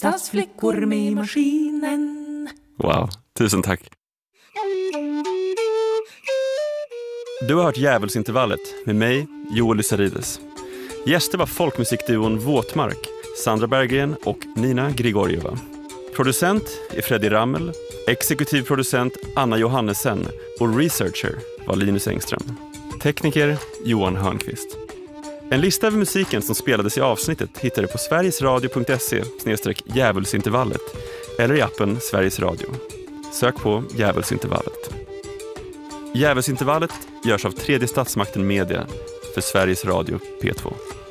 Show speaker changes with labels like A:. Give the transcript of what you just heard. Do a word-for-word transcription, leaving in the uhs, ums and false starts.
A: Stadsflickor med maskinen.
B: Wow, tusen tack. Du har hört Djävulsintervallet med mig, Joel Lysarides. Gäster var folkmusikduon Våtmark, Sandra Berggren och Nina Grigorjeva. Producent är Freddy Rammel, exekutiv producent Anna Johannesen och researcher var Linus Engström. Tekniker Johan Hörnqvist. En lista över musiken som spelades i avsnittet hittar du på sverigesradio punkt se slash djävulsintervallet eller i appen Sveriges Radio. Sök på Djävulsintervallet. Djävulsintervallet görs av Tredje Statsmakten Media för Sveriges Radio P två.